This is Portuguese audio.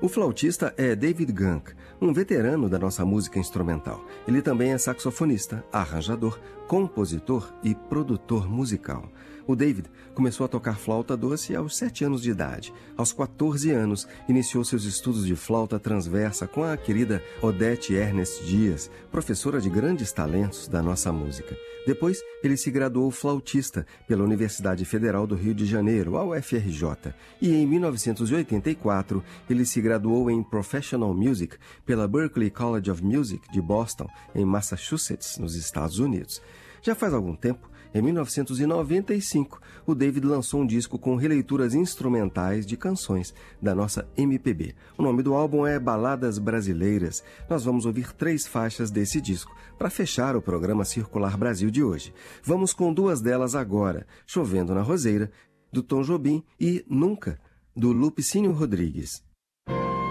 O flautista é David Gunk, um veterano da nossa música instrumental. Ele também é saxofonista, arranjador, compositor e produtor musical. O David começou a tocar flauta doce aos 7 anos de idade. Aos 14 anos, iniciou seus estudos de flauta transversa com a querida Odete Ernest Dias, professora de grandes talentos da nossa música. Depois, ele se graduou flautista pela Universidade Federal do Rio de Janeiro, a UFRJ. E em 1984, ele se graduou em Professional Music pela Berklee College of Music de Boston, em Massachusetts, nos Estados Unidos. Já faz algum tempo, em 1995, o David lançou um disco com releituras instrumentais de canções da nossa MPB. O nome do álbum é Baladas Brasileiras. Nós vamos ouvir 3 faixas desse disco para fechar o programa Circular Brasil de hoje. Vamos com 2 delas agora, Chovendo na Roseira, do Tom Jobim, e Nunca, do Lupicínio Rodrigues.